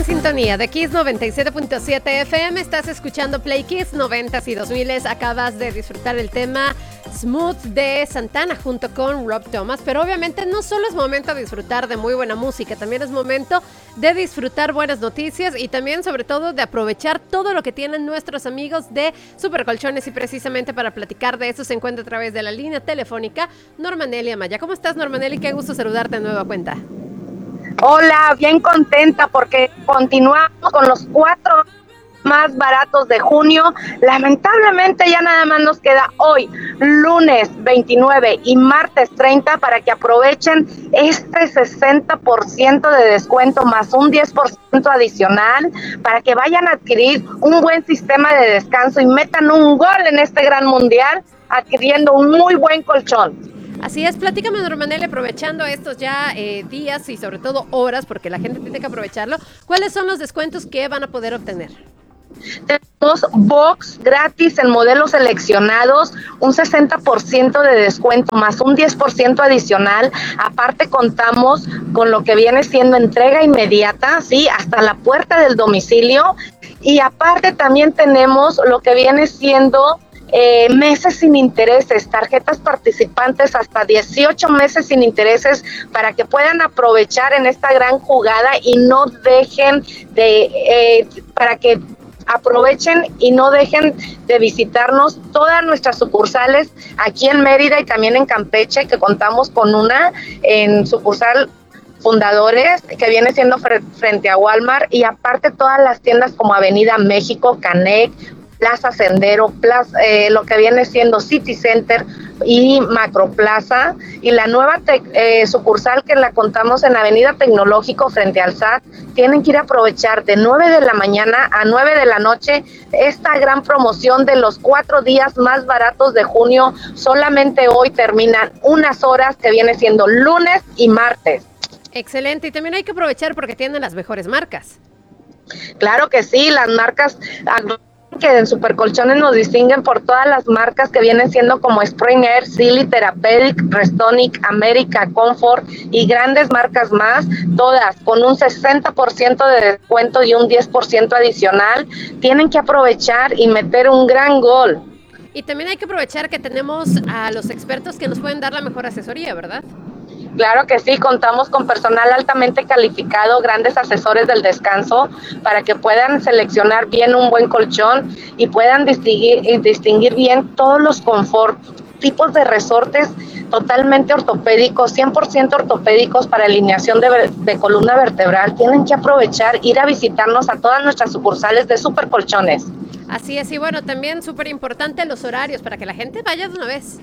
sintonía de Kiss 97.7 FM. Estás escuchando Play Kiss 90s y 2000s. Acabas de disfrutar el tema Smooth de Santana junto con Rob Thomas. Pero obviamente no solo es momento de disfrutar de muy buena música, también es momento de disfrutar buenas noticias y también sobre todo de aprovechar todo lo que tienen nuestros amigos de Super Colchones. Y precisamente para platicar de eso se encuentra a través de la línea telefónica Normanely Amaya. ¿Cómo estás, Normanely? Qué gusto saludarte de nueva cuenta. Hola, bien contenta porque continuamos con los 4 más baratos de junio. Lamentablemente ya nada más nos queda hoy, lunes 29 y martes 30 para que aprovechen este 60% de descuento más un 10% adicional para que vayan a adquirir un buen sistema de descanso y metan un gol en este gran mundial adquiriendo un muy buen colchón. Así es, platícame, Normanely, aprovechando estos ya días y sobre todo horas, porque la gente tiene que aprovecharlo, ¿cuáles son los descuentos que van a poder obtener? Tenemos box gratis en modelos seleccionados, un 60% de descuento más un 10% adicional. Aparte contamos con lo que viene siendo entrega inmediata, sí, hasta la puerta del domicilio. Y aparte también tenemos lo que viene siendo meses sin intereses, tarjetas participantes hasta 18 meses sin intereses para que puedan aprovechar en esta gran jugada y no dejen para que aprovechen y no dejen de visitarnos todas nuestras sucursales aquí en Mérida y también en Campeche, que contamos con una en sucursal Fundadores, que viene siendo frente a Walmart, y aparte todas las tiendas como Avenida México, Canec, Plaza Sendero, lo que viene siendo City Center y Macroplaza, y la nueva sucursal que la contamos en Avenida Tecnológico frente al SAT. Tienen que ir a aprovechar de 9 de la mañana a 9 de la noche esta gran promoción de los 4 días más baratos de junio. Solamente hoy terminan unas horas, que viene siendo lunes y martes. Excelente, y también hay que aprovechar porque tienen las mejores marcas. Claro que sí, las marcas que en Super Colchones nos distinguen por todas las marcas que vienen siendo como Spring Air, Silly, Therapeutic, Restonic, America, Comfort y grandes marcas más, todas con un 60% de descuento y un 10% adicional. Tienen que aprovechar y meter un gran gol. Y también hay que aprovechar que tenemos a los expertos que nos pueden dar la mejor asesoría, ¿verdad? Claro que sí, contamos con personal altamente calificado, grandes asesores del descanso, para que puedan seleccionar bien un buen colchón y puedan distinguir bien todos los confort, tipos de resortes totalmente ortopédicos, 100% ortopédicos para alineación de columna vertebral. Tienen que aprovechar, ir a visitarnos a todas nuestras sucursales de Super Colchones. Así es, y bueno, también súper importante los horarios para que la gente vaya de una vez.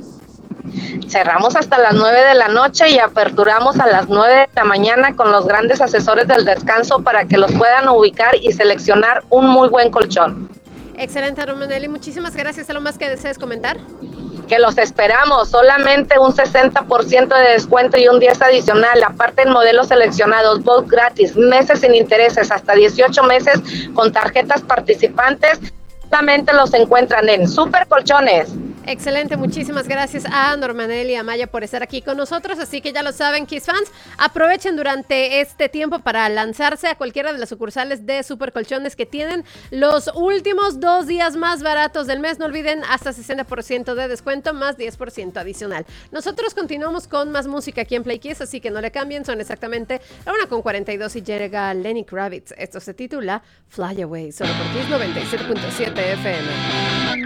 Cerramos hasta las 9 de la noche y aperturamos a las 9 de la mañana con los grandes asesores del descanso para que los puedan ubicar y seleccionar un muy buen colchón. Excelente, Normanely, muchísimas gracias. ¿Algo más que desees comentar? Que los esperamos, solamente un 60% de descuento y un 10 adicional, aparte en modelos seleccionados, box gratis, meses sin intereses, hasta 18 meses con tarjetas participantes. Solamente los encuentran en Super Colchones. Excelente, muchísimas gracias a Normanely Amaya por estar aquí con nosotros, así que ya lo saben, Kiss fans, aprovechen durante este tiempo para lanzarse a cualquiera de las sucursales de Super Colchones que tienen los últimos 2 días más baratos del mes. No olviden, hasta 60% de descuento más 10% adicional. Nosotros continuamos con más música aquí en Play Kiss, así que no le cambien, son exactamente la 1:42 y llega Lenny Kravitz. Esto se titula Fly Away, solo por Kiss 97.7 FM.